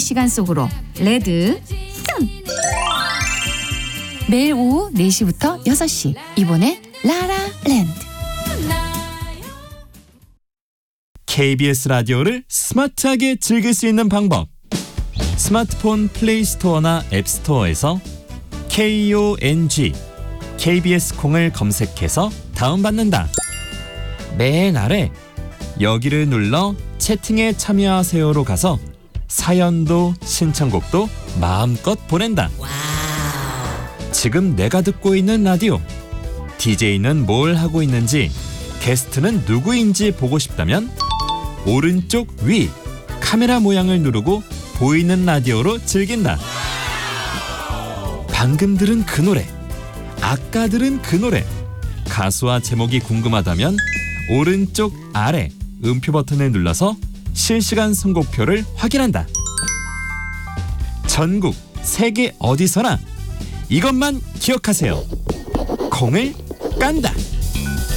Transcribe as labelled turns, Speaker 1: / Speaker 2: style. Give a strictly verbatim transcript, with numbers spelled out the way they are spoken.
Speaker 1: 시간 속으로 레드 썬! 매일 오후 네 시부터 여섯 시 이번에 라라랜드.
Speaker 2: 케이비에스 라디오를 스마트하게 즐길 수 있는 방법. 스마트폰 플레이 스토어나 앱 스토어에서 콩, 케이비에스 콩을 검색해서 다운받는다. 맨 아래 여기를 눌러 채팅에 참여하세요로 가서 사연도 신청곡도 마음껏 보낸다. 지금 내가 듣고 있는 라디오, 디제이는 뭘 하고 있는지, 게스트는 누구인지 보고 싶다면 오른쪽 위 카메라 모양을 누르고 보이는 라디오로 즐긴다. 방금 들은 그 노래, 아까 들은 그 노래, 가수와 제목이 궁금하다면 오른쪽 아래 음표 버튼을 눌러서 실시간 선곡표를 확인한다. 전국 세계 어디서나 이것만 기억하세요. 콩을 깐다.